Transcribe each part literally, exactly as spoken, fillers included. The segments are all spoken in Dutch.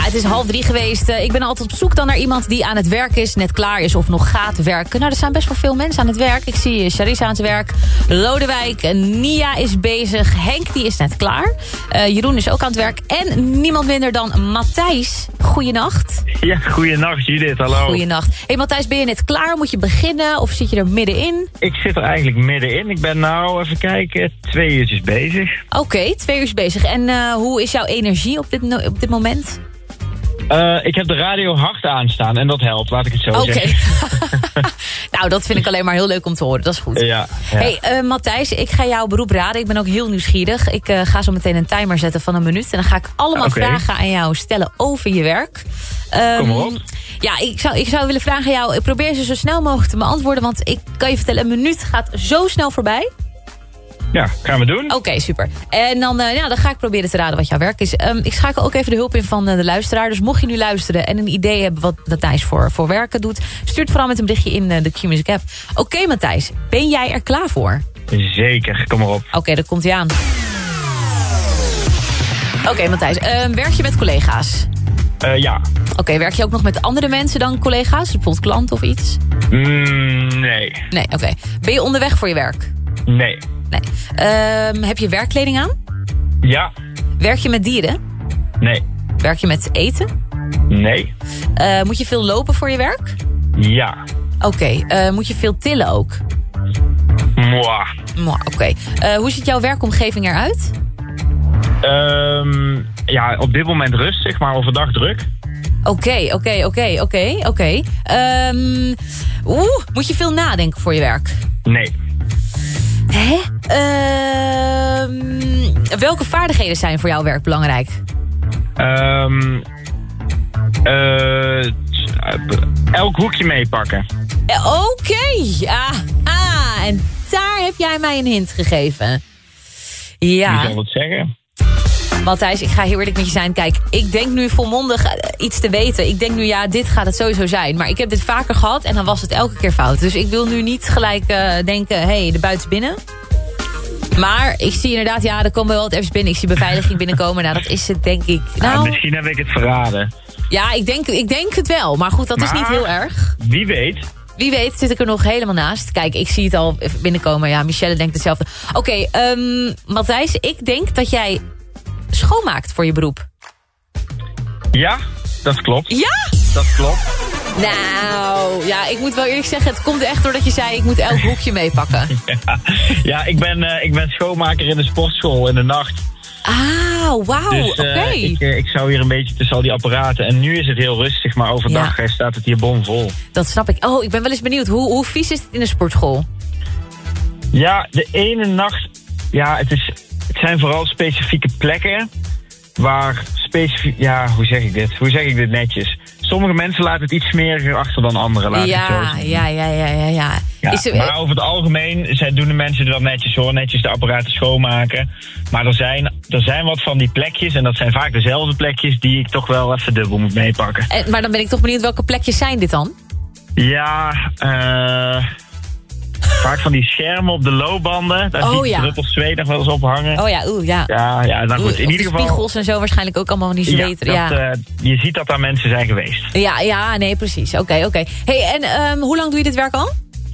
het is half drie geweest. Uh, ik ben altijd op zoek dan naar iemand die aan het werk is, net klaar is of nog gaat werken. Nou, er zijn best wel veel mensen aan het werk. Ik zie Charissa aan het werk, Lodewijk, Nia is bezig, Henk die is net klaar. Uh, Jeroen is ook aan het werk en niemand minder dan Matthijs. Goeienacht. Ja, goeienacht Judith, hallo. Goeienacht. Hey Matthijs, ben je net klaar? Moet je beginnen of zit je er middenin? Ik zit er eigenlijk middenin. Ik ben nou, even kijken, twee uurtjes bezig. Oké, okay, twee uur bezig. En uh, hoe is jouw energie op dit, op dit moment? Uh, ik heb de radio hard aanstaan en dat helpt, laat ik het zo okay. zeggen. Nou, dat vind ik alleen maar heel leuk om te horen. Dat is goed. Ja, ja. Hey, uh, Matthijs, ik ga jouw beroep raden. Ik ben ook heel nieuwsgierig. Ik uh, ga zo meteen een timer zetten van een minuut. En dan ga ik allemaal okay. vragen aan jou stellen over je werk. Um, Kom maar op. Ja, ik zou, ik zou willen vragen aan jou. Ik probeer ze zo snel mogelijk te beantwoorden. Want ik kan je vertellen, een minuut gaat zo snel voorbij. Ja, gaan we doen. Oké, okay, super. En dan, uh, ja, dan ga ik proberen te raden wat jouw werk is. Um, ik schakel ook even de hulp in van uh, de luisteraar. Dus mocht je nu luisteren en een idee hebben wat Matthijs voor, voor werken doet, stuur het vooral met een berichtje in uh, de Q-Music app. Oké, okay, Matthijs, ben jij er klaar voor? Zeker, kom maar op. Oké, okay, daar komt hij aan. Oké, okay, Matthijs, uh, werk je met collega's? Uh, ja. Oké, okay, werk je ook nog met andere mensen dan collega's? Bijvoorbeeld klanten of iets? Mm, nee. Nee, oké. Okay. Ben je onderweg voor je werk? Nee. Nee. Um, heb je werkkleding aan? Ja. Werk je met dieren? Nee. Werk je met eten? Nee. Uh, moet je veel lopen voor je werk? Ja. Oké. Okay. Uh, moet je veel tillen ook? Mwah. Mwah, oké. Okay. Uh, hoe ziet jouw werkomgeving eruit? Um, ja, op dit moment rustig, maar overdag druk. Oké, oké, oké, oké, oké. Oeh, moet je veel nadenken voor je werk? Nee. Hè? Uh, welke vaardigheden zijn voor jouw werk belangrijk? Um, uh, elk hoekje meepakken. Uh, Oké, okay. ah, ah, en daar heb jij mij een hint gegeven. Ja. Wie zal het zeggen? Matthijs, ik ga heel eerlijk met je zijn. Kijk, ik denk nu volmondig iets te weten. Ik denk nu, ja, dit gaat het sowieso zijn. Maar ik heb dit vaker gehad en dan was het elke keer fout. Dus ik wil nu niet gelijk uh, denken, hé, hey, de buiten is binnen. Maar ik zie inderdaad, ja, er komen wel wat apps binnen. Ik zie beveiliging binnenkomen. Nou, dat is het, denk ik. Nou, nou, misschien heb ik het verraden. Ja, ik denk, ik denk het wel. Maar goed, dat maar, is niet heel erg. Wie weet. Wie weet zit ik er nog helemaal naast. Kijk, ik zie het al binnenkomen. Ja, Michelle denkt hetzelfde. Oké, okay, um, Matthijs, ik denk dat jij schoonmaakt voor je beroep. Ja, dat klopt. Ja? Dat klopt. Nou, ja, ik moet wel eerlijk zeggen, het komt echt doordat je zei, ik moet elk hoekje meepakken. Ja, ja ik, ben, uh, ik ben schoonmaker in de sportschool in de nacht. Ah, wauw, dus, uh, oké. Okay. Ik, uh, ik zou hier een beetje tussen al die apparaten. En nu is het heel rustig, maar overdag ja. staat het hier bomvol. Dat snap ik. Oh, ik ben wel eens benieuwd. Hoe, hoe vies is het in de sportschool? Ja, de ene nacht, ja, het is... Het zijn vooral specifieke plekken waar specifiek... Ja, hoe zeg ik dit? Hoe zeg ik dit netjes? Sommige mensen laten het iets smeriger achter dan anderen. Laat ja, het zo zeggen. ja, ja, ja, ja, ja. ja Is er, maar over het algemeen zijn, doen de mensen er wel netjes hoor. Netjes de apparaten schoonmaken. Maar er zijn, er zijn wat van die plekjes, en dat zijn vaak dezelfde plekjes, die ik toch wel even dubbel moet meepakken. En, maar dan ben ik toch benieuwd, welke plekjes zijn dit dan? Ja, eh... Uh, vaak van die schermen op de loopbanden. Daar oh, zie je ja. druppels zweet nog wel eens op hangen. Oh ja, oeh, ja. Ja, ja, nou goed, oeh, in ieder geval... spiegels en zo waarschijnlijk ook allemaal van die zweten. Ja, dat, ja. Uh, je ziet dat daar mensen zijn geweest. Ja, ja, nee, precies. Oké, okay, oké. Okay. Hey, en um, hoe lang doe je dit werk al?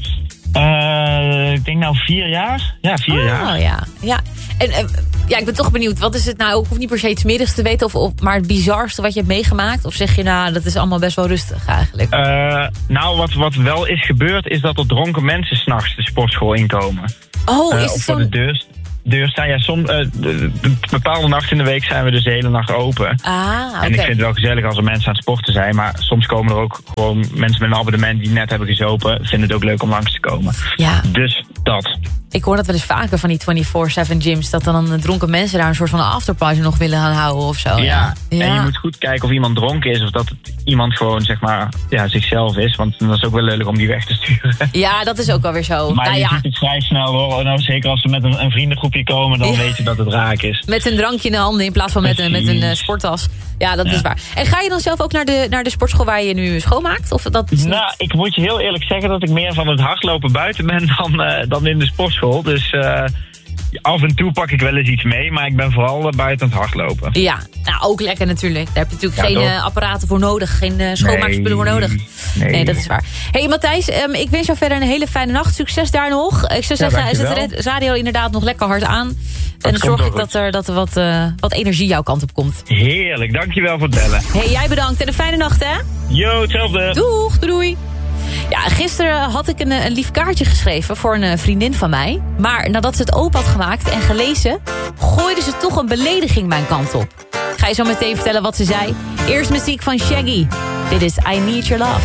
Uh, ik denk nou vier jaar. Ja, vier oh, jaar. Oh ja, ja. En uh, ja, ik ben toch benieuwd. Wat is het nou? Ik hoef niet per se iets middags te weten. Of, of, maar het bizarste wat je hebt meegemaakt? Of zeg je nou, dat is allemaal best wel rustig eigenlijk? Uh, nou, wat, wat wel is gebeurd, is dat er dronken mensen 's nachts de sportschool inkomen. Oh, uh, is het voor de deur, deur staan. Ja, som, uh, de, de, de bepaalde nachten in de week zijn we dus de hele nacht open. Ah, oké. En ik vind het wel gezellig als er mensen aan het sporten zijn. Maar soms komen er ook gewoon mensen met een abonnement die net hebben gezopen. Vinden het ook leuk om langs te komen. Ja. Dus dat. Ik hoor dat wel eens vaker van die vierentwintig zeven gyms. Dat dan dronken mensen daar een soort van een afterparty nog willen gaan houden of zo. Ja. Ja. ja. En je moet goed kijken of iemand dronken is. Of dat het iemand gewoon zeg maar ja, zichzelf is. Want dat is ook wel lullig om die weg te sturen. Ja, dat is ook wel weer zo. Maar nou, je ja. ziet het vrij snel hoor. Nou, zeker als ze met een, een vriendengroepje komen. Dan ja. weet je dat het raak is. Met een drankje in de handen in plaats van met een, met een uh, sporttas. Ja, dat ja. is waar. En ga je dan zelf ook naar de, naar de sportschool waar je nu schoonmaakt? Of dat is nou, niet... ik moet je heel eerlijk zeggen dat ik meer van het hardlopen buiten ben dan, uh, dan in de sportschool. Dus uh, af en toe pak ik wel eens iets mee, maar ik ben vooral uh, buiten aan het hardlopen. Ja, nou ook lekker natuurlijk. Daar heb je natuurlijk Ja, geen toch? uh, apparaten voor nodig. Geen uh, schoonmaakspullen voor nodig. Nee. nee, dat is waar. Hey Matthijs, um, ik wens jou verder een hele fijne nacht. Succes daar nog. Ik zou Ja, zeggen, zet dankjewel. de radio inderdaad nog lekker hard aan. En dan komt zorg wel ik goed. dat er, dat er wat, uh, wat energie jouw kant op komt. Heerlijk, dankjewel voor het bellen. Hey, jij bedankt en een fijne nacht hè. Yo, hetzelfde. Doeg, doei doei. Ja, gisteren had ik een, een lief kaartje geschreven voor een vriendin van mij. Maar nadat ze het open had gemaakt en gelezen, gooide ze toch een belediging mijn kant op. Ik ga je zo meteen vertellen wat ze zei. Eerst muziek van Shaggy. Dit is I Need Your Love.